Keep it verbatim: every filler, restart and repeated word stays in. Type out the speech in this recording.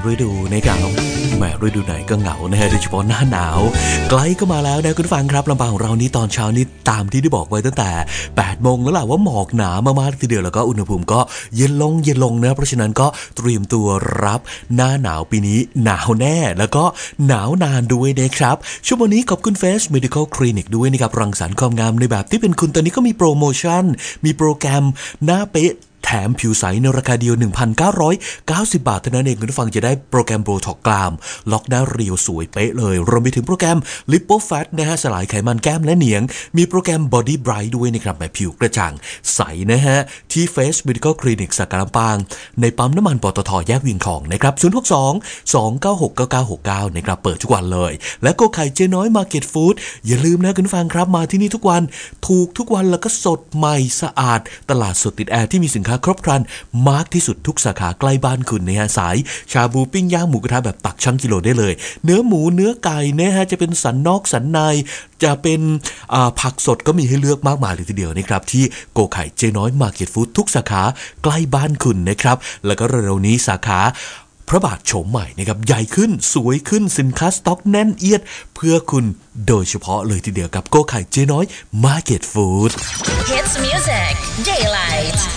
ฤดูนะครับแหมฤดูไหนก็เหงานะฮะโดยเฉพาะหน้าหนาวใกล้ก็มาแล้วนะคุณฟังครับลำปางของเรานี้ตอนเช้านี้ตามที่ได้บอกไว้ตั้งแต่แปดโมงแล้วล่ะว่าหมอกหนามากๆทีเดียวแล้วก็อุณหภูมิก็เย็นลงเย็นลงนะเพราะฉะนั้นก็เตรียมตัวรับหน้าหนาวปีนี้หนาวแน่แล้วก็หนาวนานด้วยนะครับช่วงวันนี้ขอบคุณ Face Medical Clinic ด้วยนะครับรังสรรค์ความงามในแบบที่เป็นคุณตอนนี้ก็มีโปรโมชั่นมีโปรแกรมหน้าเป๊ะแถมผิวใสในราคาเดียว หนึ่งพันเก้าร้อยเก้าสิบ บาทเท่านั้นเองคุณผู้ฟังจะได้โปรแกรมโบท็อกกรามล็อกหน้าเรียวสวยเป๊ะเลยรวมไปถึงโปรแกรม Lipo Fat นะฮะสลายไขมันแก้มและเหนียงมีโปรแกรม Body Bright ด้วยนะครับแบบผิวกระจ่างใสนะฮะที่ Face Medical Clinic สาขาลำปางในปั๊มน้ำมันปตท.แยกเวียงทองนะครับศูนย์ หก สอง สอง เก้า หก เก้า เก้า หก เก้านะครับเปิดทุกวันเลยและโกไข่เจ๊น้อย Market Food อย่าลืมนะคุณผู้ฟังครับมาที่นี่ทุกวันถูกทุกวันแล้วก็สดใหม่สะอาดตลาดสดติดแอร์ที่มีสินค้าครบครันมากที่สุดทุกสาขาใกล้บ้านคุณนะฮะสายชาบูปิ้งย่างหมูกระทะแบบตักชั่งกิโลได้เลยเนื้อหมูเนื้อไก่นะฮะจะเป็นสันนอกสันในจะเป็นผักสดก็มีให้เลือกมากมายเลยทีเดียวนะครับที่โกไข่เจ๊น้อยมาร์เก็ตฟู้ดทุกสาขาใกล้บ้านคุณนะครับแล้วก็เร็วๆนี้สาขาพระบาทโฉมใหม่นะครับใหญ่ขึ้นสวยขึ้นสินค้าสต็อกแน่นเอียดเพื่อคุณโดยเฉพาะเลยทีเดียวกับโกไข่เจ๊น้อยมาร์เก็ตฟู้ด Hits Music Daylight